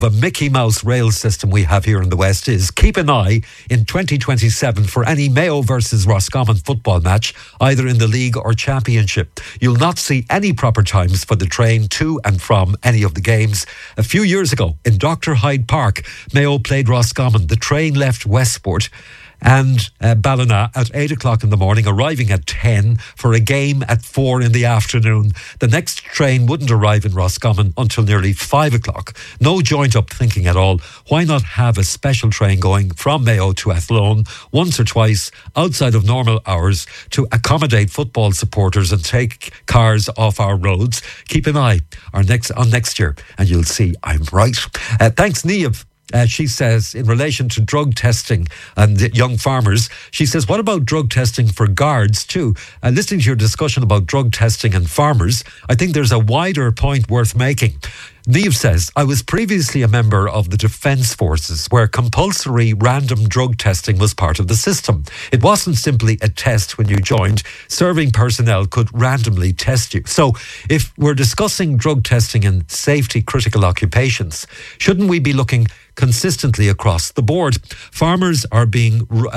The Mickey Mouse rail system we have here in the West is keep an eye in 2027 for any Mayo versus Roscommon football match, either in the league or championship. You'll not see any proper times for the train to and from any of the games. A few years ago in Dr. Hyde Park, Mayo played Roscommon. The train left Westport and Ballina at 8 o'clock in the morning, arriving at 10 for a game at 4 in the afternoon. The next train wouldn't arrive in Roscommon until nearly 5 o'clock. No joint up thinking at all. Why not have a special train going from Mayo to Athlone once or twice outside of normal hours to accommodate football supporters and take cars off our roads? Keep an eye on next year and you'll see I'm right. Thanks, Niamh. She says, in relation to drug testing and young farmers, she says, what about drug testing for guards too? Listening to your discussion about drug testing and farmers, I think there's a wider point worth making. Niamh says, I was previously a member of the Defence Forces where compulsory random drug testing was part of the system. It wasn't simply a test when you joined. Serving personnel could randomly test you. So if we're discussing drug testing in safety critical occupations, shouldn't we be looking consistently across the board? Farmers are being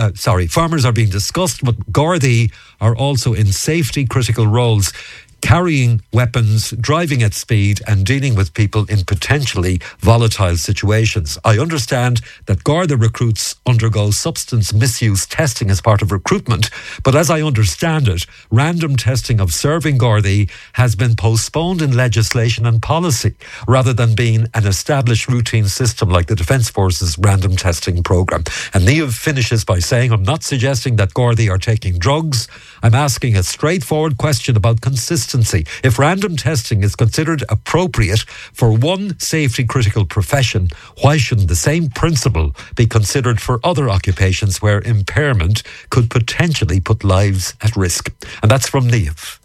discussed, but Gardaí are also in safety critical roles, carrying weapons, driving at speed and dealing with people in potentially volatile situations. I understand that Garda recruits undergo substance misuse testing as part of recruitment, but as I understand it, random testing of serving Gardaí has been postponed in legislation and policy, rather than being an established routine system like the Defence Forces random testing programme. And Niamh finishes by saying, I'm not suggesting that Gardaí are taking drugs. I'm asking a straightforward question about consistency. If random testing is considered appropriate for one safety critical profession, why shouldn't the same principle be considered for other occupations where impairment could potentially put lives at risk? And that's from Niamh.